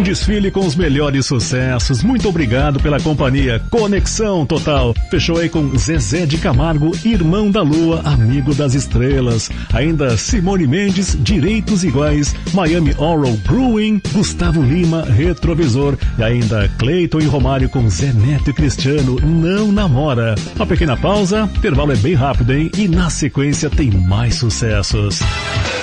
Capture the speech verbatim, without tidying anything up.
desfile com os melhores sucessos. Muito obrigado pela companhia. Conexão Total. Fechou aí com Zezé de Camargo, Irmão da Lua, Amigo das Estrelas. Ainda Simone Mendes, Direitos Iguais. Miami Oral Brewing, Gustavo Lima, Retrovisor. E ainda Cleiton e Romário com Zé Neto e Cristiano, Não Namora. Uma pequena pausa, o intervalo é bem rápido, hein? E na sequência tem mais sucessos.